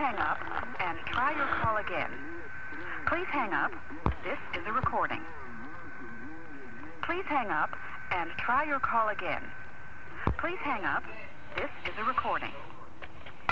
hang up and try your call again. Please hang up. This is a recording. Please hang up and try your call again. Please hang up. This is a recording.